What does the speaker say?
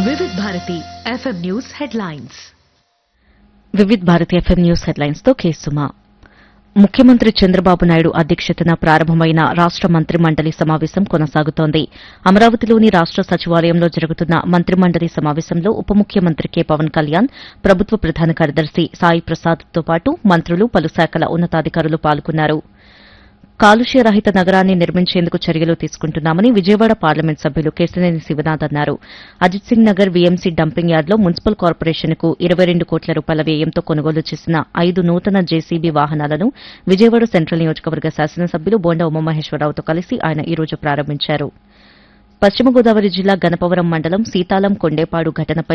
వివిధ Bharati FM news headlines. Vividh Bharati FM news headlines తో కేసుమా. ముఖ్యమంత్రి చంద్రబాబు నాయుడు అధ్యక్షతన ప్రారంభమైన రాష్ట మంత్రిమండలి సమావేశం కొనసాగుతోంది. అమరావతిలోని రాష్ట సచివాలయంలో జరుగుతున్న మంత్రిమండలి సమావేశంలో ఉప ముఖ్యమంత్రి కె పవన్ కళ్యాణ్, ప్రభుత్వ ప్రధాన కార్యదర్శి సాయి ప్రసాద్తో పాటు మంత్రులు, పలు శాఖల ఉన్నతాధికారులు పాల్గొన్నారు. కాలుష్య రహిత నగరాన్ని నిర్మించేందుకు చర్యలు తీసుకుంటున్నామని విజయవాడ పార్లమెంట్ సభ్యులు కేశినేని శివనాథ్ అన్నారు. అజిత్ సింగ్ నగర్ వీఎంసీ డంపింగ్ యార్డులో మున్సిపల్ కార్పొరేషన్కు 22 కోట్ల రూపాయల వ్యయంతో కొనుగోలు చేసిన 5 నూతన జేసీబీ వాహనాలను విజయవాడ సెంట్రల్ నియోజకవర్గ శాసనసభ్యులు బోండా ఉమామహేశ్వరరావుతో కలిసి ఆయన ఈ రోజు ప్రారంభించారు. పశ్చిమ గోదావరి జిల్లా గణపవరం మండలం సీతాలం కొండేపాడు ఘటనపై